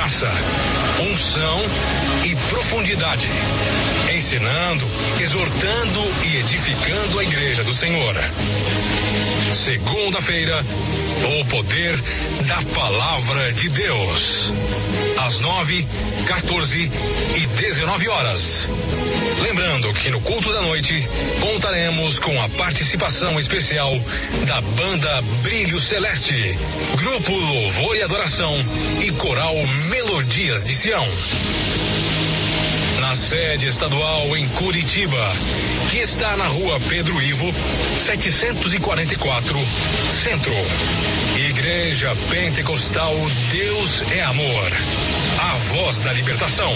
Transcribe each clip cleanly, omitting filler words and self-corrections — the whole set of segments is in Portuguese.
graça, unção e profundidade, ensinando, exortando e edificando a igreja do Senhor. Segunda-feira, o poder da palavra de Deus. Às 9, 14 e 19 horas. Lembrando que no culto da noite contaremos com a participação especial da banda Brilho Celeste, Grupo Louvor e Adoração e Coral Melodias de Sião. Na sede estadual em Curitiba, que está na rua Pedro Ivo, 744, Centro. Igreja Pentecostal Deus é Amor, a voz da libertação.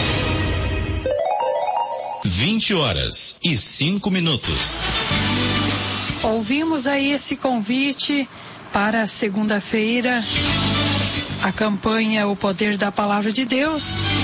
20h05. Ouvimos aí esse convite para segunda-feira, a campanha O Poder da Palavra de Deus.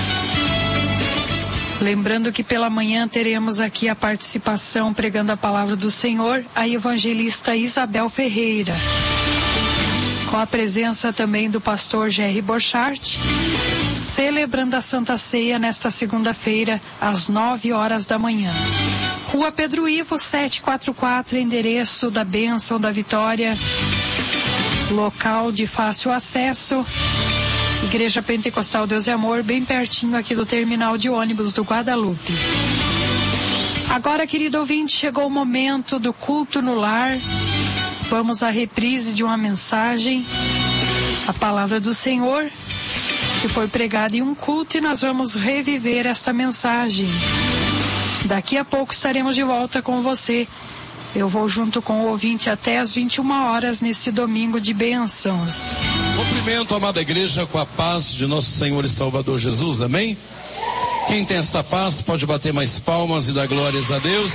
Lembrando que pela manhã teremos aqui a participação pregando a palavra do Senhor, a evangelista Isabel Ferreira, com a presença também do pastor Jerry Borchardt, celebrando a Santa Ceia nesta segunda-feira, às 9 horas da manhã. Rua Pedro Ivo, 744, endereço da Bênção da Vitória, local de fácil acesso, Igreja Pentecostal Deus e Amor, bem pertinho aqui do terminal de ônibus do Guadalupe. Agora, querido ouvinte, chegou o momento do culto no lar. Vamos à reprise de uma mensagem, a palavra do Senhor, que foi pregada em um culto, e nós vamos reviver esta mensagem. Daqui a pouco estaremos de volta com você. Eu vou junto com o ouvinte até às 21 horas nesse domingo de bênçãos. Cumprimento, amada igreja, com a paz de nosso Senhor e Salvador Jesus, amém? Quem tem essa paz pode bater mais palmas e dar glórias a Deus.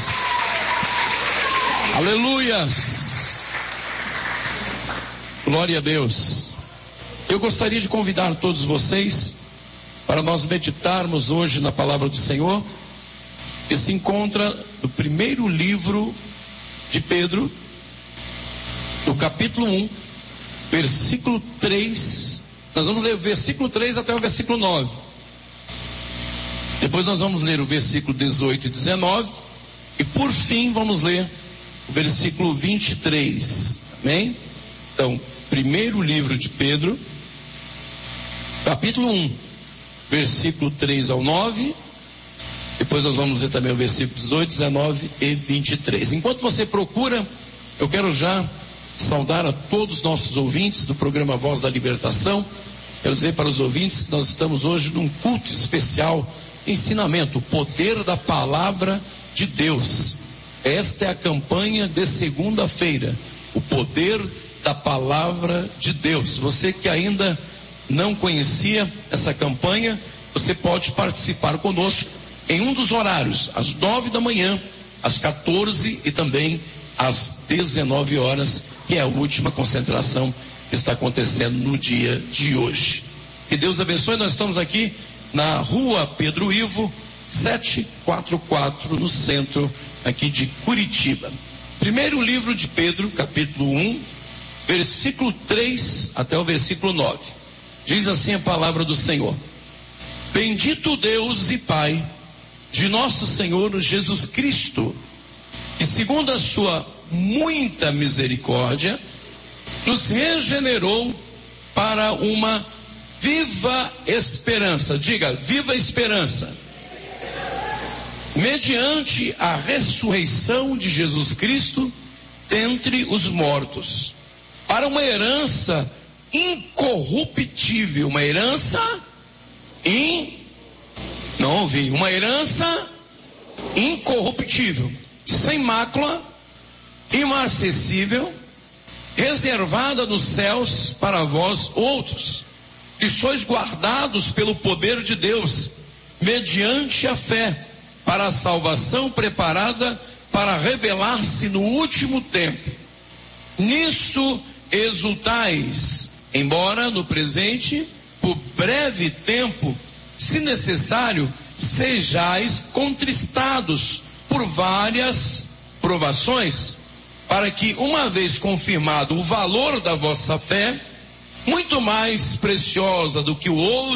Aleluias! Glória a Deus. Eu gostaria de convidar todos vocês para nós meditarmos hoje na palavra do Senhor, que se encontra no primeiro livro de Pedro, no capítulo 1, versículo 3. Nós vamos ler o versículo 3 até o versículo 9. Depois nós vamos ler o versículo 18 e 19. E por fim vamos ler o versículo 23. Amém? Então, primeiro livro de Pedro, capítulo 1, versículo 3 ao 9. Depois nós vamos ver também o versículo 18, 19 e 23. Enquanto você procura, eu quero já saudar a todos os nossos ouvintes do programa Voz da Libertação. Quero dizer para os ouvintes que nós estamos hoje num culto especial, ensinamento, o poder da palavra de Deus. Esta é a campanha de segunda-feira, o poder da palavra de Deus. Você que ainda não conhecia essa campanha, você pode participar conosco em um dos horários, às 9 da manhã, às 14 e também às 19 horas, que é a última concentração que está acontecendo no dia de hoje. Que Deus abençoe. Nós estamos aqui na rua Pedro Ivo, 744, no centro aqui de Curitiba. Primeiro livro de Pedro, capítulo 1, versículo 3 até o versículo 9. Diz assim a palavra do Senhor: Bendito Deus e Pai de nosso Senhor Jesus Cristo, que segundo a sua muita misericórdia, nos regenerou para uma viva esperança. Diga, viva esperança. Mediante a ressurreição de Jesus Cristo dentre os mortos, para uma herança incorruptível, uma herança não ouvi, uma herança incorruptível, sem mácula, imarcessível, reservada nos céus para vós outros, que sois guardados pelo poder de Deus, mediante a fé, para a salvação preparada para revelar-se no último tempo. Nisso exultais, embora no presente, por breve tempo, se necessário, sejais contristados por várias provações, para que, uma vez confirmado o valor da vossa fé, muito mais preciosa do que o ouro